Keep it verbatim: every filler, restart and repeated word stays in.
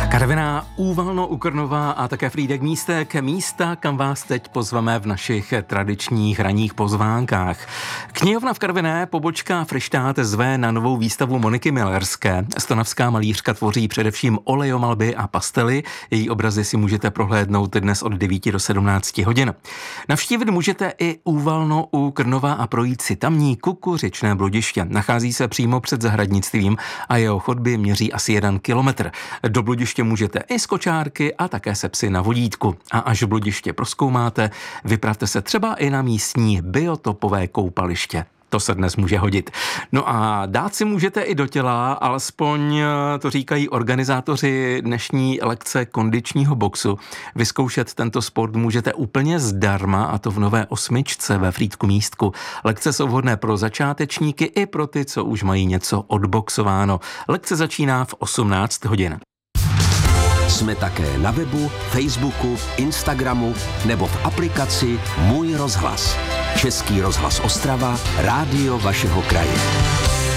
Karviná, Úvalno u Krnova a také Frýdek Místek, místa, kam vás teď pozveme v našich tradičních ranních pozvánkách. Knihovna v Karviné, pobočka Fryštát zve na novou výstavu Moniky Millerské. Stonavská malířka tvoří především olejomalby a pastely. Její obrazy si můžete prohlédnout dnes od devíti do sedmnácti hodin. Navštívit můžete i Úvalno u Krnova a projít si tamní kukuřičné bludiště. Nachází se přímo před zahradnictvím a jeho chodby měří asi jeden kilometr. Do bludiště můžete i z kočárky a také se psy na vodítku. A až bludiště prozkoumáte, vypravte se třeba i na místní biotopové koupaliště. To se dnes může hodit. No a dát si můžete i do těla, alespoň to říkají organizátoři dnešní lekce kondičního boxu. Vyzkoušet tento sport můžete úplně zdarma, a to v nové osmičce ve Frýdku Místku. Lekce jsou vhodné pro začátečníky i pro ty, co už mají něco odboxováno. Lekce začíná v osmnáct hodin. Jsme také na webu, Facebooku, Instagramu nebo v aplikaci Můj rozhlas. Český rozhlas Ostrava, rádio vašeho kraje.